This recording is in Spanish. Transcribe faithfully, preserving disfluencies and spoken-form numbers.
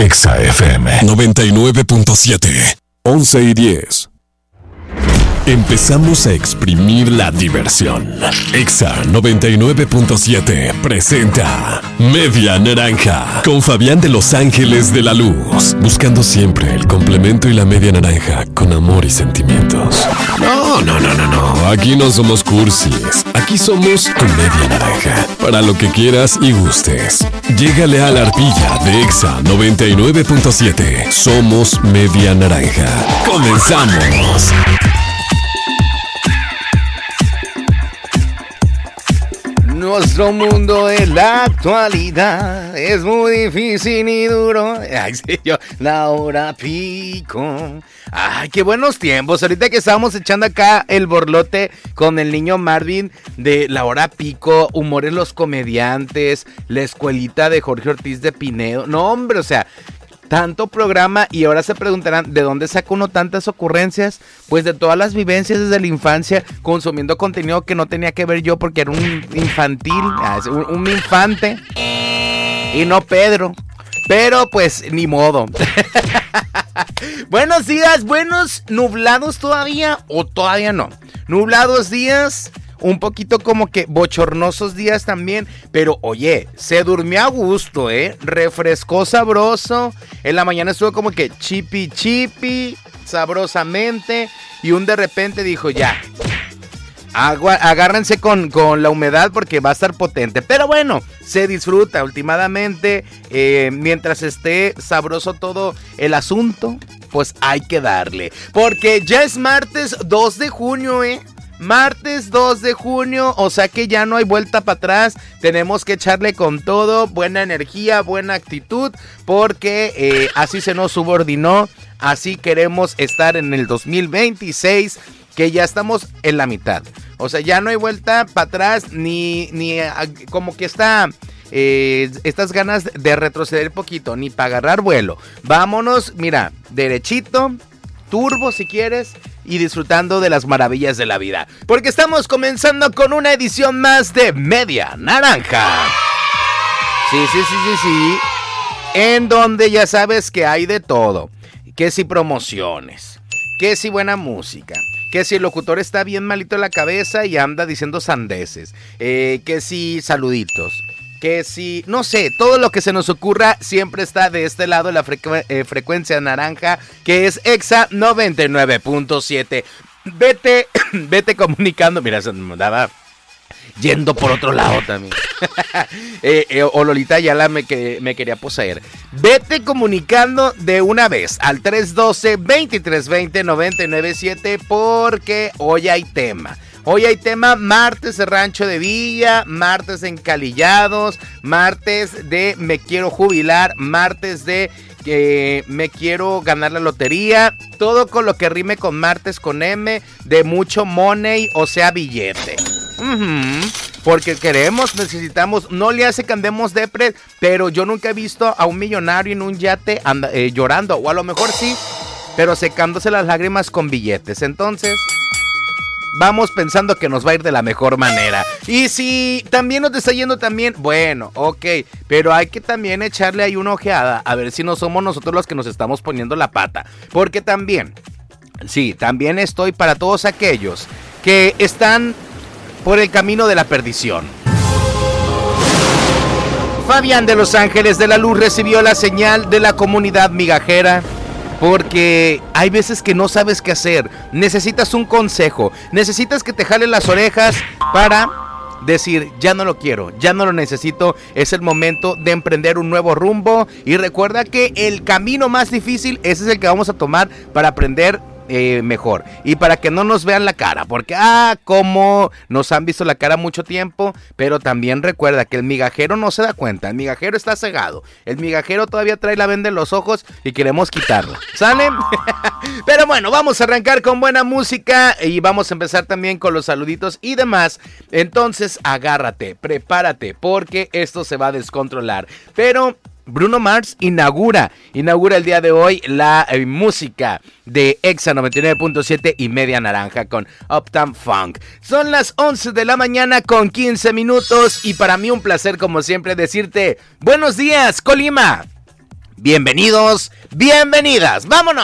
Exa F M noventa y nueve punto siete. once y diez. Empezamos a exprimir la diversión. Exa noventa y nueve punto siete presenta Media Naranja con Fabián de Los Ángeles de la Luz, buscando siempre el complemento y la media naranja con amor y sentimientos. No, no, no, no, no. Aquí no somos cursis. Aquí somos tu media naranja. Para lo que quieras y gustes. Llégale a la arpilla de Exa noventa y nueve punto siete. Somos Media Naranja. ¡Comenzamos! Nuestro mundo en la actualidad es muy difícil y duro. Ay, sí, yo, la hora pico. Ay, qué buenos tiempos. Ahorita que estábamos echando acá el borlote con el niño Marvin de la hora pico, humor en los comediantes, la escuelita de Jorge Ortiz de Pinedo. No, hombre, o sea, tanto programa, y ahora se preguntarán, ¿de dónde saca uno tantas ocurrencias? Pues de todas las vivencias desde la infancia, consumiendo contenido que no tenía que ver yo porque era un infantil, un, un infante, y no Pedro. Pero pues, ni modo. Buenos días, buenos nublados todavía, o todavía no. Nublados días, un poquito como que bochornosos días también, pero oye, se durmió a gusto, ¿eh? Refrescó sabroso, en la mañana estuvo como que chipi chipi, sabrosamente, y un de repente dijo ya, agua, agárrense con, con la humedad porque va a estar potente, pero bueno, se disfruta últimamente, eh, mientras esté sabroso todo el asunto, pues hay que darle, porque ya es martes dos de junio, ¿eh? Martes dos de junio, o sea que ya no hay vuelta para atrás, tenemos que echarle con todo, buena energía, buena actitud, porque eh, así se nos subordinó, así queremos estar en el dos mil veintiséis, que ya estamos en la mitad, o sea ya no hay vuelta para atrás, ni, ni como que está... Eh, estas ganas de retroceder poquito, ni para agarrar vuelo, vámonos, mira, derechito, turbo si quieres, y disfrutando de las maravillas de la vida, porque estamos comenzando con una edición más de Media Naranja. Sí, sí, sí, sí, sí, en donde ya sabes que hay de todo, que si promociones, que si buena música, que si el locutor está bien malito en la cabeza y anda diciendo sandeces, eh, que si saluditos, que si, no sé, todo lo que se nos ocurra siempre está de este lado de la frecu- eh, frecuencia naranja, que es Exa noventa y nueve punto siete. Vete, vete comunicando, mira, se me daba yendo por otro lado también. eh, eh, o Lolita Ayala me, que, me quería poseer. Vete comunicando de una vez al tres uno dos, dos tres dos cero, nueve nueve siete, porque hoy hay tema. Hoy hay tema, martes de Rancho de Villa, martes de Encalillados, martes de Me Quiero Jubilar, martes de eh, Me Quiero Ganar la Lotería, todo con lo que rime con martes con M, de mucho money, o sea billete. Uh-huh. Porque queremos, necesitamos, no le hace que andemos depre, pero yo nunca he visto a un millonario en un yate anda, eh, llorando, o a lo mejor sí, pero secándose las lágrimas con billetes, entonces... vamos pensando que nos va a ir de la mejor manera. Y si también nos está yendo también, bueno, ok, pero hay que también echarle ahí una ojeada a ver si no somos nosotros los que nos estamos poniendo la pata. Porque también, sí, también estoy para todos aquellos que están por el camino de la perdición. Fabián de Los Ángeles de la Luz recibió la señal de la comunidad migajera. Porque hay veces que no sabes qué hacer, necesitas un consejo, necesitas que te jalen las orejas para decir, ya no lo quiero, ya no lo necesito, es el momento de emprender un nuevo rumbo. Y recuerda que el camino más difícil, ese es el que vamos a tomar para aprender eh, mejor. Y para que no nos vean la cara, porque, ah, como nos han visto la cara mucho tiempo, pero también recuerda que el migajero no se da cuenta, el migajero está cegado, el migajero todavía trae la venda en los ojos y queremos quitarlo, ¿sale? Pero bueno, vamos a arrancar con buena música y vamos a empezar también con los saluditos y demás. Entonces agárrate, prepárate, porque esto se va a descontrolar. Pero Bruno Mars inaugura, inaugura el día de hoy la eh, música de Exa noventa y nueve punto siete y Media Naranja con Uptown Funk. Son las once de la mañana con quince minutos y para mí un placer como siempre decirte buenos días, Colima. Bienvenidos, bienvenidas. ¡Vámonos!